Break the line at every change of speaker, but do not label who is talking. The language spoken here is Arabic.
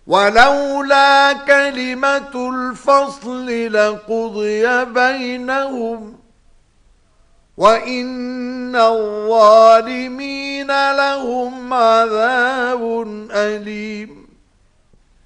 ولولا كلمة الفصل لقضي بينهم وإن الظالمين لهم عذاب أليم.